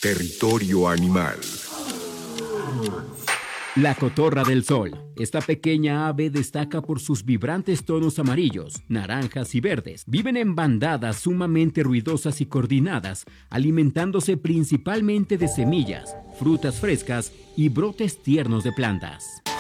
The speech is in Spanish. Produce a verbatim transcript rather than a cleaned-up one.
Territorio animal. La cotorra del sol. Esta pequeña ave destaca por sus vibrantes tonos amarillos, naranjas y verdes. Viven en bandadas sumamente ruidosas y coordinadas, alimentándose principalmente de semillas, frutas frescas y brotes tiernos de plantas.